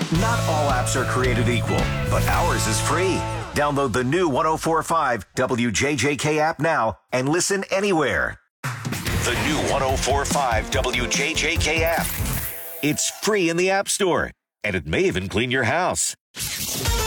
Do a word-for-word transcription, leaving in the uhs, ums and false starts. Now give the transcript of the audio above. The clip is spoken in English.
Not all apps are created equal, but ours is free. Download the new one oh four point five W J J K app now and listen anywhere. The new one oh four point five W J J K app. It's free in the App Store, and it may even clean your house.